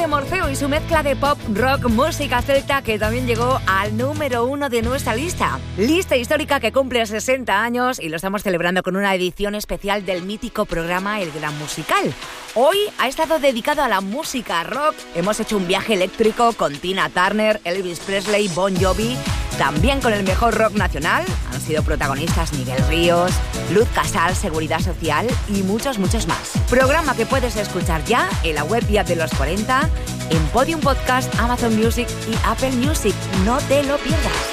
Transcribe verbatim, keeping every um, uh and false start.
de Morfeo y su mezcla de pop, rock, música celta que también llegó al número uno de nuestra lista. Lista histórica que cumple sesenta años y lo estamos celebrando con una edición especial del mítico programa El Gran Musical. Hoy ha estado dedicado a la música rock. Hemos hecho un viaje eléctrico con Tina Turner, Elvis Presley, Bon Jovi. También con el mejor rock nacional han sido protagonistas Miguel Ríos, Luz Casal, Seguridad Social y muchos, muchos más. Programa que puedes escuchar ya en la web y app de los cuarenta, en Podium Podcast, Amazon Music y Apple Music. No te lo pierdas.